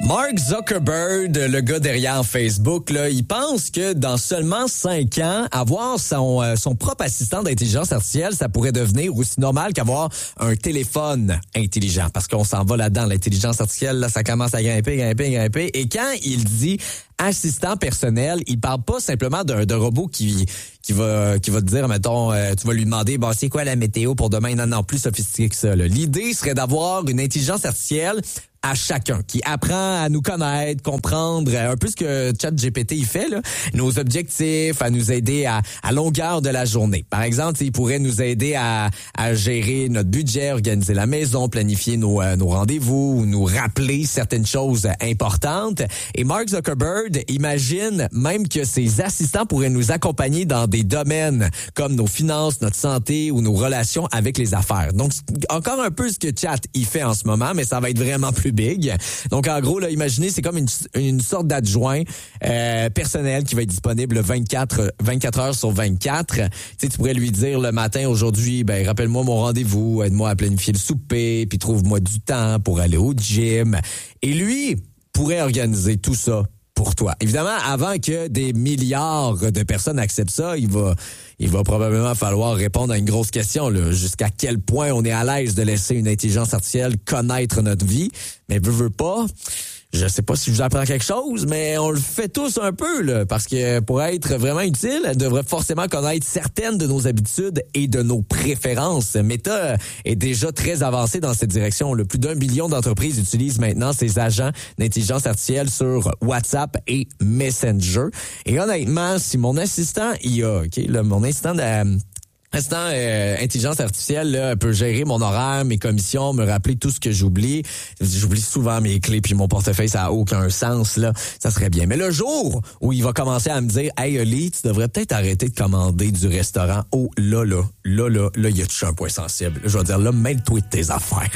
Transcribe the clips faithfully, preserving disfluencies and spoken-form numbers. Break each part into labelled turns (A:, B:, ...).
A: Mark Zuckerberg, le gars derrière Facebook, là, il pense que dans seulement cinq ans, avoir son, euh, son propre assistant d'intelligence artificielle, ça pourrait devenir aussi normal qu'avoir un téléphone intelligent. Parce qu'on s'en va là-dedans. L'intelligence artificielle, là, ça commence à grimper, grimper, grimper. Et quand il dit assistant personnel, il parle pas simplement d'un, d'un robot qui qui va qui va te dire, mettons, euh, tu vas lui demander, bon, c'est quoi la météo pour demain? Non, non, plus sophistiqué que ça. Là. L'idée serait d'avoir une intelligence artificielle à chacun, qui apprend à nous connaître, comprendre un peu ce que ChatGPT il fait, là, nos objectifs, à nous aider à, à longueur de la journée. Par exemple, il pourrait nous aider à, à gérer notre budget, organiser la maison, planifier nos, euh, nos rendez-vous, ou nous rappeler certaines choses importantes. Et Mark Zuckerberg imagine même que ses assistants pourraient nous accompagner dans des domaines comme nos finances, notre santé ou nos relations avec les affaires. Donc, encore un peu ce que Chat il fait en ce moment, mais ça va être vraiment plus big. Donc, en gros, là, imaginez, c'est comme une, une sorte d'adjoint euh, personnel qui va être disponible vingt-quatre, vingt-quatre heures sur vingt-quatre. Tu sais, tu pourrais lui dire le matin, aujourd'hui, ben rappelle-moi mon rendez-vous, aide-moi à planifier le souper, puis trouve-moi du temps pour aller au gym. Et lui pourrait organiser tout ça pour toi. Évidemment, avant que des milliards de personnes acceptent ça, il va il va probablement falloir répondre à une grosse question, là, jusqu'à quel point on est à l'aise de laisser une intelligence artificielle connaître notre vie, mais veut, veut pas. Je sais pas si je vous apprends quelque chose, mais on le fait tous un peu, là, parce que pour être vraiment utile, elle devrait forcément connaître certaines de nos habitudes et de nos préférences. Meta est déjà très avancé dans cette direction. Le plus d'un million d'entreprises utilisent maintenant ces agents d'intelligence artificielle sur WhatsApp et Messenger. Et honnêtement, si mon assistant I A, ok, là, mon assistant de Instant, euh, intelligence artificielle là, peut gérer mon horaire, mes commissions, me rappeler tout ce que j'oublie. J'oublie souvent mes clés puis mon portefeuille, ça a aucun sens là. Ça serait bien. Mais le jour où il va commencer à me dire, hey Oli, tu devrais peut-être arrêter de commander du restaurant. Oh là là, là là, là il y a touché un point sensible. Je vais dire là, mêle-toi de tes affaires.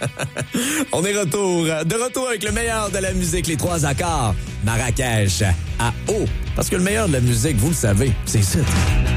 A: On est retour, de retour avec le meilleur de la musique, les trois accords. Marrakech à eau. Parce que le meilleur de la musique, vous le savez, c'est ça.